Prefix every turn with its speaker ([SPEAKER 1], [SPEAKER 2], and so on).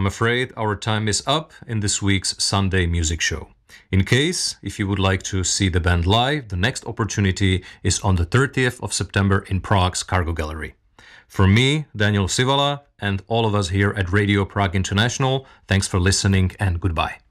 [SPEAKER 1] I'm afraid our time is up in this week's Sunday Music Show. In case, if you would like to see the band live, the next opportunity is on the 30th of September in Prague's Cargo Gallery. From me, Daniel Sivala, and all of us here at Radio Prague International, thanks for listening and goodbye.